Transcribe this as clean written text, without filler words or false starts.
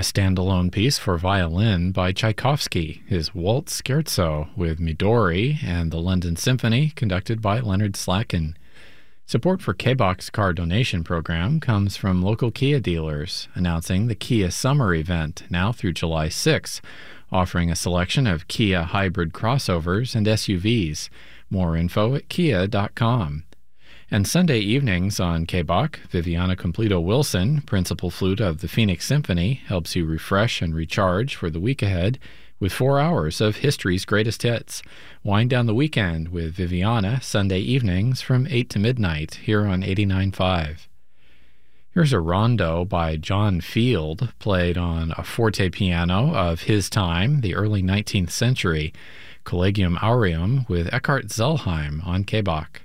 standalone piece for violin by Tchaikovsky, his Waltz Scherzo with Midori and the London Symphony, conducted by Leonard Slatkin. Support for Kbach's car donation program comes from local Kia dealers, announcing the Kia Summer event now through July 6, offering a selection of Kia hybrid crossovers and SUVs. More info at kia.com. And Sunday evenings on Kbach, Viviana Completo Wilson, principal flute of the Phoenix Symphony, helps you refresh and recharge for the week ahead with 4 hours of history's greatest hits. Wind down the weekend with Viviana Sunday evenings from 8 to midnight here on 89.5. Here's a rondo by John Field, played on a forte piano of his time, the early 19th century, Collegium Aureum with Eckhard Zellheim on Kbach.